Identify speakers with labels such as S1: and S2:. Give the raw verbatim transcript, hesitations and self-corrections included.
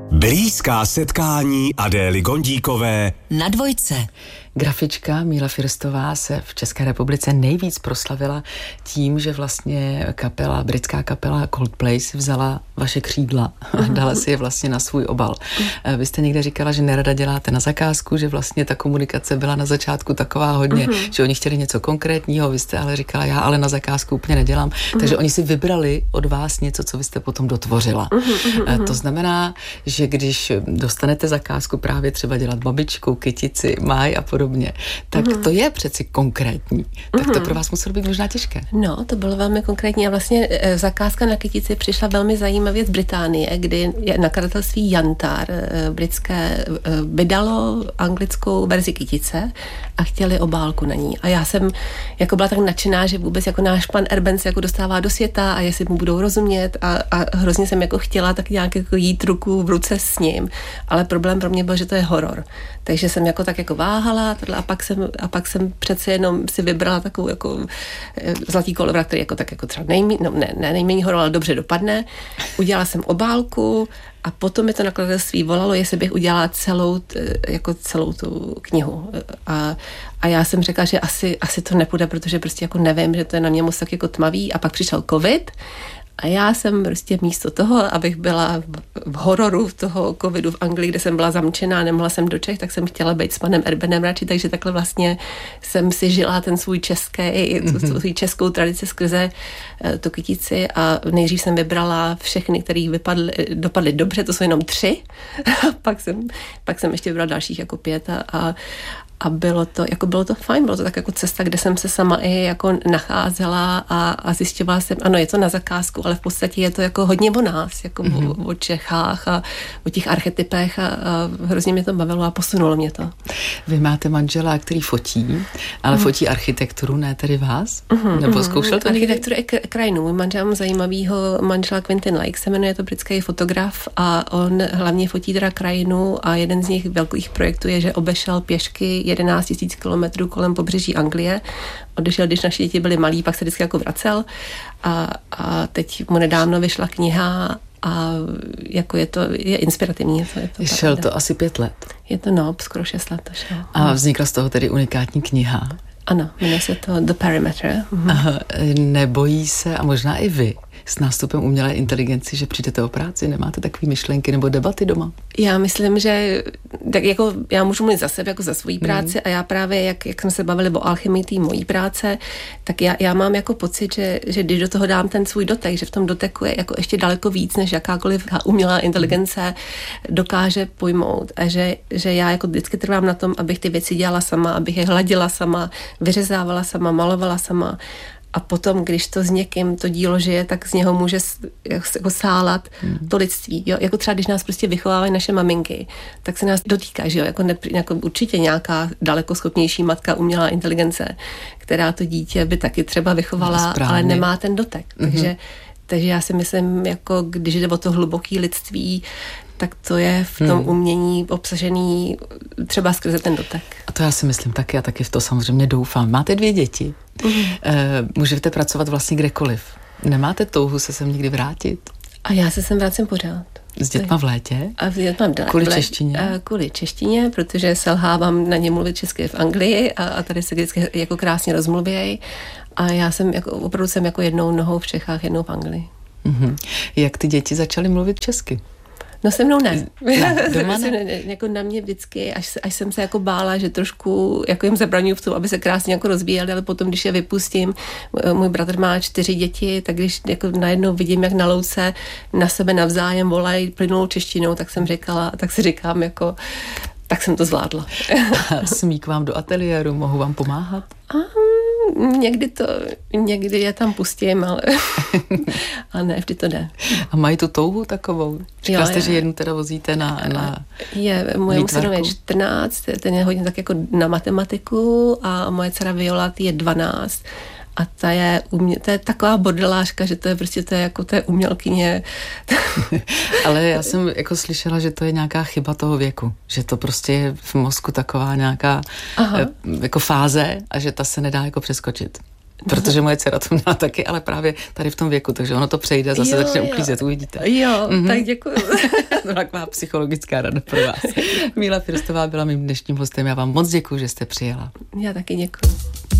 S1: Blízká setkání Adély Gondíkové
S2: na Dvojce.
S3: Grafička Míla Firstová se v České republice nejvíc proslavila tím, že vlastně kapela, britská kapela Coldplay si vzala vaše křídla a dala si je vlastně na svůj obal. Vy jste někde říkala, že nerada děláte na zakázku, že vlastně ta komunikace byla na začátku taková hodně, uh-huh. že oni chtěli něco konkrétního, vy jste ale říkala, já ale na zakázku úplně nedělám, uh-huh. takže oni si vybrali od vás něco, co vy jste potom dotvořila. Uh-huh, uh-huh. To znamená, že když dostanete zakázku právě třeba dělat babičku, kytici, máj a podobně, tak uh-huh. to je přeci konkrétní. Tak uh-huh. to pro vás muselo být možná těžké.
S4: No, to bylo velmi konkrétní a vlastně zakázka na kytici přišla velmi zajímavě z Británie, kdy nakladatelství Jantar britské vydalo anglickou verzi kytice a chtěli obálku na ní. A já jsem jako byla tak nadšená, že vůbec jako náš pan Erben se jako dostává do světa a jestli mu budou rozumět a, a hrozně jsem jako chtěla tak nějak jako jít ruku v ruce s ním. Ale problém pro mě byl, že to je horor. Takže jsem jako tak jako váhala a pak jsem, a pak jsem přece jenom si vybrala takovou jako zlatý kolovrat, který jako tak jako třeba nejmí, no ne, ne nejméně horor, ale dobře dopadne. Udělala jsem obálku a potom mi to nakladatelství volalo, jestli bych udělala celou, jako celou tu knihu. A, a já jsem řekla, že asi, asi to nepůjde, protože prostě jako nevím, že to je na mě moc tak jako tmavý. A pak přišel covid a já jsem prostě místo toho, abych byla v hororu toho covidu v Anglii, kde jsem byla zamčená, nemohla jsem do Čech, tak jsem chtěla být s panem Erbenem radši, takže takhle vlastně jsem si žila ten svůj český, mm-hmm. tu svou českou tradici skrze uh, tu kytici a nejdřív jsem vybrala všechny, které vypadly, dopadly dobře, to jsou jenom tři, pak jsem, pak jsem ještě vybrala dalších jako pět a, a A bylo to, jako bylo to fajn, bylo to tak jako cesta, kde jsem se sama i jako nacházela a, a zjišťovala jsem, ano, je to na zakázku, ale v podstatě je to jako hodně o nás, jako mm-hmm. o, o Čechách a o těch archetypech a, a hrozně mě to bavilo a posunulo mě to.
S3: Vy máte manžela, který fotí, ale mm. fotí architekturu, ne tedy vás? Mm-hmm. Nebo zkoušel to
S4: architekturu i krajinu. Můj manžel mám zajímavýho manžela Quentin Lake, se jmenuje, to britský fotograf a on hlavně fotí teda krajinu a jeden z nich velkých projektů je, že obešel pěšky jedenáct tisíc kilometrů kolem pobřeží Anglie. Odešel, když naše děti byly malí, pak se vždycky jako vracel a, a teď mu nedávno vyšla kniha a jako je to, je inspirativní. Je to, je to
S3: Šel to asi pět let.
S4: Je to no, skoro šest let to šel.
S3: A vznikla z toho tedy unikátní kniha.
S4: Ano, jmenuje se to The Perimeter. Mhm.
S3: Aha, nebojí se, a možná i vy, s nástupem umělé inteligenci, že přijdete o práci, nemáte takové myšlenky nebo debaty doma?
S4: Já myslím, že tak jako já můžu mluvit za sebe, jako za svoji práci mm. a já právě, jak, jak jsme se bavili o alchymii té mojí práce, tak já, já mám jako pocit, že, že když do toho dám ten svůj dotek, že v tom doteku je jako ještě daleko víc, než jakákoliv umělá inteligence dokáže pojmout a že, že já jako vždycky trvám na tom, abych ty věci dělala sama, abych je hladila sama, vyřezávala sama, malovala sama. A potom, když to s někým to dílo žije, tak z něho může jako sálat hmm. to lidství. Jo? Jako třeba, když nás prostě vychovávají naše maminky, tak se nás dotýká, že jo? Jako, ne, jako určitě nějaká daleko schopnější matka, umělá inteligence, která to dítě by taky třeba vychovala, no, ale nemá ten dotek. Mm-hmm. Takže, takže já si myslím, jako když jde o to hluboké lidství, tak to je v tom hmm. umění obsažený třeba skrze ten dotek.
S3: A to já si myslím taky, a taky v to samozřejmě doufám. Máte dvě děti. Hmm. E, můžete pracovat vlastně kdekoliv. Nemáte touhu se sem někdy vrátit?
S4: A já se sem vracím pořád.
S3: S dětma v létě?
S4: A s dětma v létě.
S3: Kvůli češtině?
S4: A kvůli češtině, protože selhávám na ně mluvit česky v Anglii a, a tady se vždycky jako krásně rozmluvějí. A já jsem jako, opravdu jsem jako jednou nohou v Čechách, jednou v Anglii.
S3: Mm-hmm. Jak ty děti začaly mluvit česky?
S4: No se mnou ne.
S3: ne, doma ne.
S4: ne, ne jako na mě vždycky, až, až jsem se jako bála, že trošku jako jim zabraňuji v tom, aby se krásně jako rozvíjeli, ale potom, když je vypustím, můj bratr má čtyři děti, tak když jako najednou vidím, jak na louce na sebe navzájem volají plynulou češtinou, tak jsem říkala, tak si říkám jako, tak jsem to zvládla.
S3: Smí k vám do ateliéru, mohu vám pomáhat?
S4: Um, někdy to, někdy je tam pustím, ale, ale ne, vždy to jde.
S3: A mají tu touhu takovou? Říkala jste, že jednu teda vozíte na, na
S4: je, moje synovi je čtrnáct, ten je hodně tak jako na matematiku a moje dcera Viola je dvanáct. A ta je, to je taková bordelářka, že to je prostě to je jako to je umělkyně.
S3: Ale já jsem jako slyšela, že to je nějaká chyba toho věku, že to prostě je v mozku taková nějaká Aha. jako fáze a že ta se nedá jako přeskočit. Protože moje dcera to měla taky, ale právě tady v tom věku, takže ono to přejde a zase
S4: jo,
S3: začne
S4: jo.
S3: uklízet, uvidíte.
S4: Jo,
S3: mm-hmm.
S4: tak děkuji.
S3: To byla taková psychologická rada pro vás. Míla Firstová byla mým dnešním hostem, já vám moc děkuji, že jste přijela.
S4: Já taky děkuji.